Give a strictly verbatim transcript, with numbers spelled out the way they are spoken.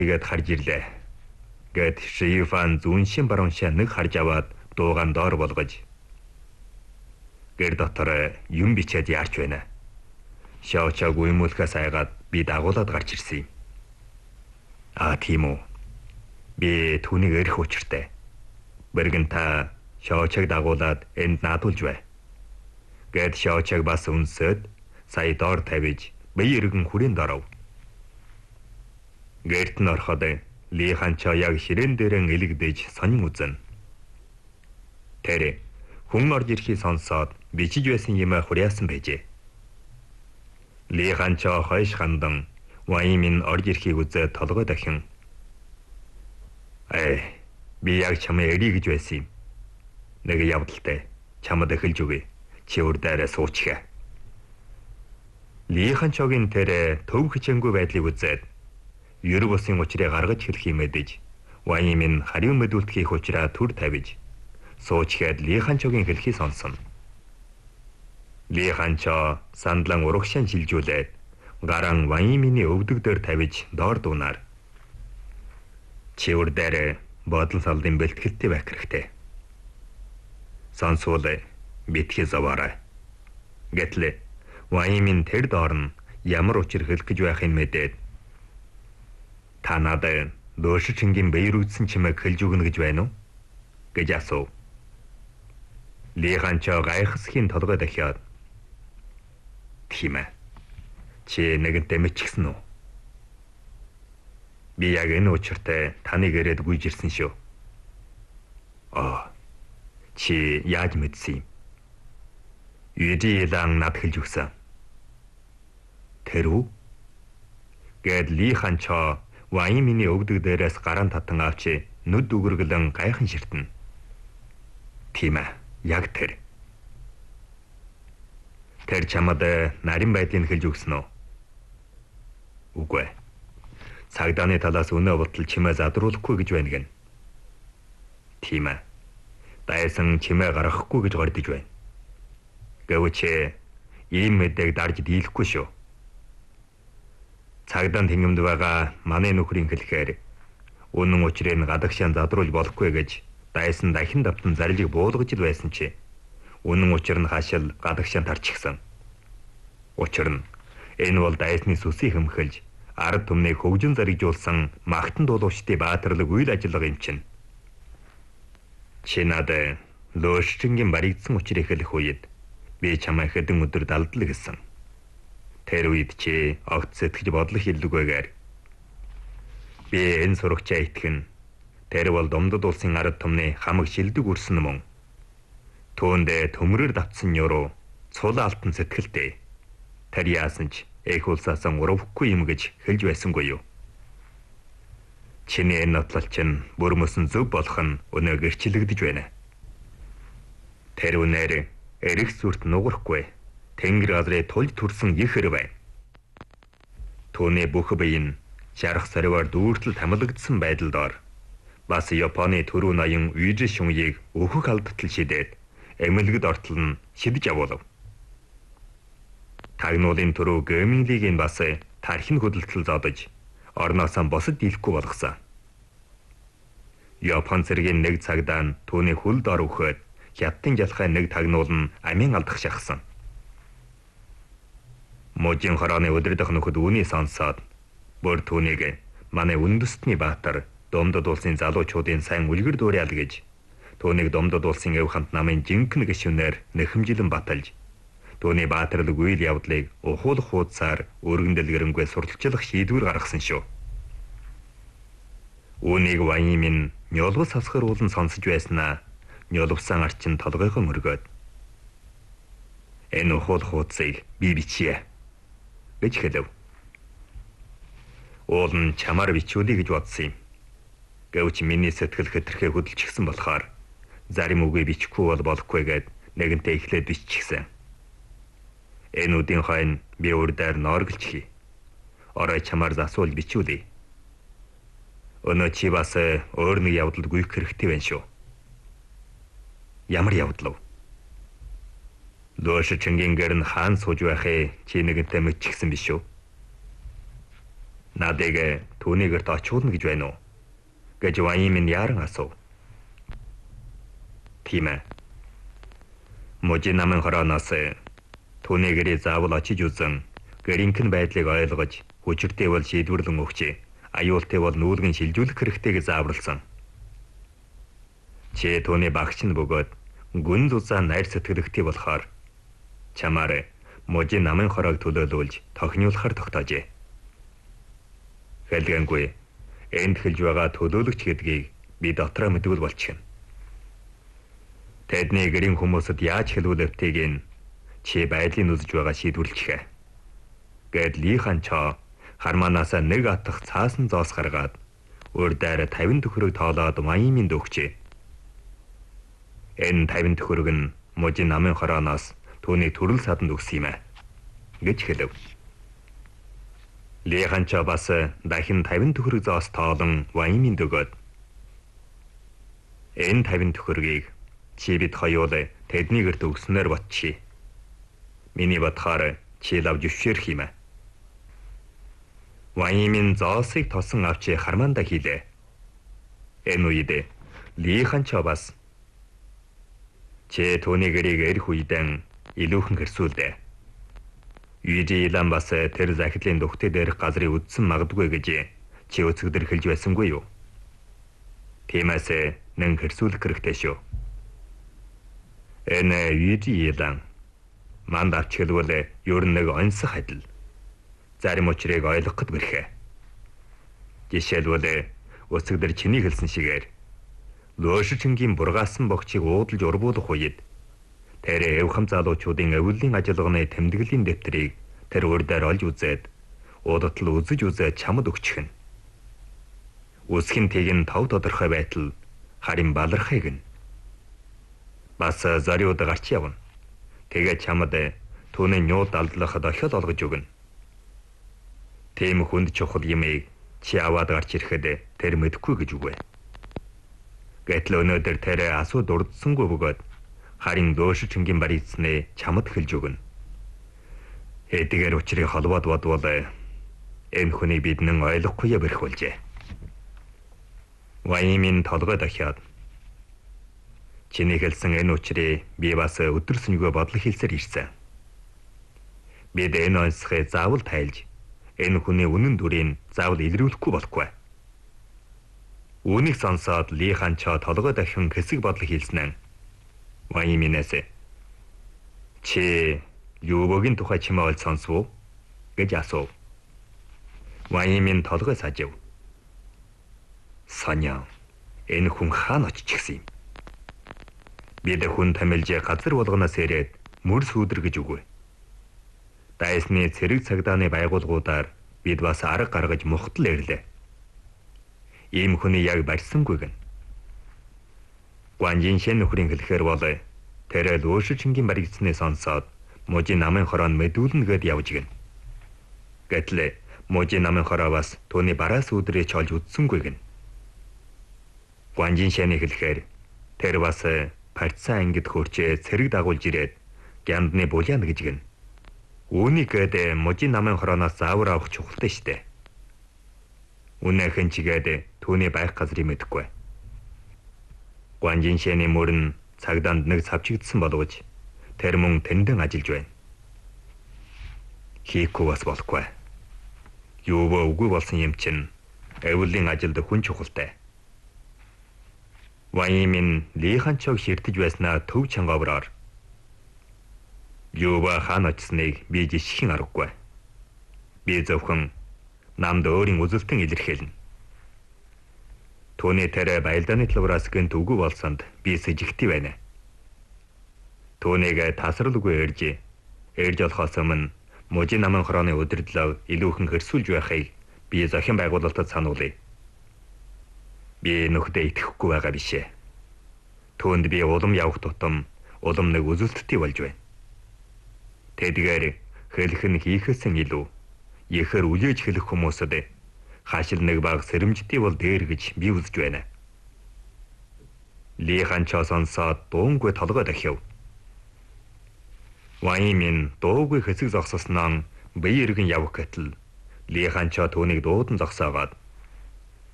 Игээд харж ирлээ. Гэт Шифан зүүн шин барууншаа нэг харж аваад дуугаан доор болгож. Гэр дотор юм бичээд яарч байна. Шаочааг уймуулхаас айгаад би дагуулад гарч ирсэн юм. Аа тийм үү. Би түүнийг эрх учиртай. Бэргэн та Шаочааг дагуулад энд наадулж бай. Гэт Шаочааг бас үнсэд сая доор тавиж бие иргэн хүрээнд оров. Гэрт нь ороход Ли Ханчаа яг ширээн дээрэн илэгдэж сонин үзэн. Тэр хүн орж ирэхийг сонсоод бичиж байсан юмаа хуриасан байжээ. Ли Ханчаа хойш хандан Ваймин орж ирэхийг үзээд толгой дахин. Ээ, би яг чамайг эрий гэж байсан юм. Нэг явдалтай чамд эхэлж өгье. Чи урдаараа суучихаа. Ли Ханчаагийн тэр төв хичээнгүй байдлыг үзээд Ер бусын учрыг гаргаж хэлэх юм эдэж Ваймин хариу мэдүүлдэхийг учраа түр тавиж суучгаад Ли Ханчаагийн хэлхийг сонсон. Ли Ханчаа сандлан урагшаан шилжүүлээд гаран Ваймины өвдөг дээр тавиж доор дуунаар. Чивэр дээр бодол салдын бэлтгэлтэй байх хэрэгтэй. Сонсвол битгий заваарай. Гэтэл Ваймин тэр доор нь ямар учир хэлэх гэж байхын мэдээд та надад дөөш чингийн бээр үдсэн чимээг хэлж өгнө гэж байна уу? Гэж асуув. Ли Ханчаа гайхсхийн толгой дахиад. Тийм ээ. Чи нэгэнтээ мичгсэн үү? Би яг энэ учиртай таныг ирээд гүйж ирсэн шүү. Аа. Чи яаж мэдсэн юм? Юдийлан над хэлж өгсөн. Тэр үү? Гэт Ли Ханчаа Ваймины өвдөг дээрээс гаран татан авчи нүд үгэргэлэн гайхан ширтэн. Тийм ээ, яг тэр. Тэр чамд нарийн байдлыг хэлж өгсөн үү? Үгүй. Цагдааны талаас өнөө бутал чимээ задруулахгүй гэж байна гэн. Тийм ээ. Дайсан чимээ гаргахгүй гэж гордож байна. Гэвч ийм мэдээг дарж дийлэхгүй шүү. Цагдаа тэнгэмд байгаа манай нөхрийн хэлэхээр үнэн учрыг гадагшаан задруулж болохгүй гэж дайсан дахин давтан зарлиг буулгаж л байсан чи үнэн учир нь хаашил гадагшаан тарчихсан. Учир нь энэ бол дайсны сүсийг хэмхэлж ард түмнийг хөгжин заргижуулсан магтан дуулуучдын баатарлаг үйл ажиллагаа юм чинь. Чи надад лөөшчингийн баригдсан учрыг хэлэх үед би чамайг хэдэн өдөр далдлаа гэсэн. Тэр үед чи огт сэтгэж бодлох илүүгээр би энэ сурагчаа итгэн. Тэр бол Домдод улсын ард түмний хамаг шилдэг үрсэн мөн. Түүндээ төмрөр давтсан ёруу цул алтан сэтгэлтэй. Тэр яасан ч эх улсаасан урвахгүй юм гэж хэлж байсангүй юу? Чиний энэ нотлол чинь бүр мөсөн зөв болох нь өнөө гэрчлэгдэж байна. Тэр үнээр эрэх сүрт нугарахгүй. Тэнгэр газрын тулж төрсөн их хэрэг байна. Түүний бүх бие нь шарах сарваар дүүртэл тамлагдсан байдалдаар бас Японы төрөө ноён Уижи шуньийг өөхөх алдтал шидээд эмнэлгэд ортол нь шидэж авуулав. Тагнуулын төрөө гейминг лигийн бас тархин хөдөлтөл зодож орноосоо босод дийлэхгүй болгосон. Япон цэргийн нэг цагдаа нь түүний хөл дор өгөхөд хятадын жалхай нэг тагнуул нь амийн алдах шахсан. Можин хорооны өдрөдөх нөхөд үүний сонсоод бүр түүнийг манай үндэстний баатар Домдод улсын залуучуудын сайн үлгэр дуурайл гэж түүнийг Домдод улсын өв хамт намын жинхэнэ гишүүнээр нэхэмжилэн баталж түүний баатарлаг үйл явдлыг ухуулах хуудасаар өргөн дэлгэрэнгүй сурталчлах шийдвэр гаргасан шүү. Үүнийг Ваймин нёлгос хасгаруулан сонсож байснаа нёлвсан арчин толгойгон өргөөд энэ ухуулах хуудсыг би бичье гэж хэлв. Уул нь чамаар бичүүлье гэж бодсон юм. Гэвч миний сэтгэл хэтэрхээ хөдөлчихсэн болохоор зарим үгээ бичихгүй бол болохгүй гэд нэгэнтээ эхлээд биччихсэн. Энэ үдийн хойно би урдаар нооргэлчихье. Орой чамаар засуул бичүүлье. Өнөө чи бас өөр нэг явдалд гүйх хэрэгтэй байна шүү. Ямар явдал вэ? Дөөш чингийн гэрн хаан сууж байхыг чи нэгэнтээ мэдчихсэн биш үү? Надыг түүнийгэрт очуулна гэж байна уу? Гэж Ваим минь яран асуув. Тийм ээ. Можи намын хорооноос түүний гэрээ заавал очиж үзэн гэрийнхэн байдлыг ойлгож хүчиртэй бол шийдвэрлэн өгч аюултай бол нүүлгэн шилжүүлэх хэрэгтэй гэж зааварлсан. Чи түүний багш нь бөгөөд гүн зузаан найр сэтгэлэгтэй болохоор чамаар можи намын хороог төлөөлүүлж тохиолохоор тогтоожээ. Хэлгэнгүй энд хэлж байгаа төлөөлөгч гэдгийг би дотроо мэдвэл болчихно. Тэдний гэрийн хүмүүсэд яаж хэлүүлэвтэйг нь чи байдлыг үзэж байгаа шийдвэрлэхэ. Гэд Ли хаан чоо хармаанаасаа нэг атах цаасан зоос гаргаад өөр дайраа тавин төхөрөг тоолоод Ваиминд өгчээ. Энэ тавин төхөрөг нь можи намын хорооноос түүний төрөл саданд өгсөн юм аа гэж хэлв. Ли хаан чоо бас дахин тавин төхөрөг зоос тоолон Ваиминд өгөөд энэ тавин төхөргийг чи бид хоёул тэдний гэрт өгснөөр ботчих. Миний бодохоор чи лав зөвшөөрөх юм аа. Ваимин зоосыг тосон авч хармаандаа хийлээ. Энэ үед Ли хаан чоо бас чи түүний гэрийг эрх үедэн илүүхэн хэрсүүлдэ. Южи илан бас тэр захидлын дүгтээ дээрх газрыг үдсэн магадгүй гэж чи өцгдөр хэлж байсангүй юу? Тиймээс нэн хэрсүүлэх хэрэгтэй шүү. Энэ Южи илан манд авчгэлвэл ер нь нэг онцох адил. Зарим учрыг ойлгоход бэрхэ. Жишээлбэл өцгдөр чиний хэлсэн шигээр Лөөшчингийн бургаасан богчийг уудалж урбуулах үед тэр эвхэм залуучуудын авилын ажиллагааны тэмдэглэлийн дэвтрийг тэр урдаар олж үзээд уудатал үзэж үзээд чамд өгчих нь. Үсгийн тийг нь тав тодорхой байтал харин балархыг нь. Бас зориуд гарч явна. Тэгээд чамд түүний нюуд алдлахад охид олгож өгнө. Тийм хүнд чухал юмыг чи аваад гарч ирэхэд тэр мэдэхгүй гэж үгүй. Гэтэл өнөөдөр тэр асуу дурдсангүй бөгөөд харин Лөөшчингийн барийцнээ чамд хэлж өгнө. Эдгээр учрыг холбоод бодвол энэ хүнийг бид нэн ойлгохгүй бэрх болжээ. Ваимин толгой дахиад чиний хэлсэн энэ учрыг би бас өдөрсөнгөө бодлох хэлсээр ирсэн. Бид энэ онцгой заавал тайлж энэ хүний үнэн дүрийг заавал илрүүлэхгүй болохгүй. Үүнийг сонсоод Ли хаан чоо толгой дахин хэсэг бодлого хэлсэн нь Ваиминээс чи юугийн тухай чимээ олж сонсов гэж асуув. Ваимин толгой сажив. Саня энэ хүн хаана оччихсан юм? Бид хүн тамилж газар болгоноос ирээд мөр сүүдэр гэж үгүй. Дайсны цэрэг цагдааны байгууллагуудаар бид бас арга гаргаж мухтал ирлээ. Ийм хүний яг барьсангүй гэн. Гуанжиншэн нөхрийн хэлэхээр бол тэр Лөөшчингийн баригдсныг сонсоод можи намын хороон мэдүүлнэ гэд явж гэн. Гэтэл можи намын хороо бас түүний бараас өдрөө чолж үдсэнгүй гэн. Гуанжиншэний хэлэхээр тэр бас партизан ангид хөрчөө цэрэг дагуулж ирээд гямдны буляна гэж гэн. Үүнийг гээд можи намын хорооноос заавар авах чухалтай штэ. Үнэхэн чигээд түүний байх газрыг мэдэхгүй. Гуанжиншэний мөрн цагдаанд нэг цавчигдсан боловч тэр мөн тэндэн ажиллаж байна. Хийхгүй бас болохгүй. Юуваа үгүй болсон юм чинь авилын ажилд хүн чухалтай. Ваимин Ли хаан чог ширтэж байснаа төв чангаавраар юуваа хаан очсныг би жишгэн аргагүй. Би зөвхөн намд өөрийн үзэлтэн илэрхийлнэ. Түүний тэр баялдааны талбараас гэнт үгүй болсонд би сэжигтэй байна. Түүнийг тасралгүй ирж, ирж болохоос өмнө можи намын хорооны удирдлага илүүхэн хэрсүүлж байхыг би зохион байгуулалтад сануулъя. Би нөхдөд итгэхгүй байгаа биш ээ. Түүнд би улам явах тутам улам нэг үзэлттэй болж байна. Тэдгээр хэлэх нь хийхээсээ илүү ихээр үлээж хэлэх хүмүүсэд хаашил нэг баг сэрэмжтэй бол дээр гэж би үзэж байна. Ли хаан чоо сонсоод дуунгүй толгой дахив. Ваимин дуугүй хэсэг зогсосноо бие иргэн явах гэтэл Лиханчо түүнийг дуудан зогсоогоод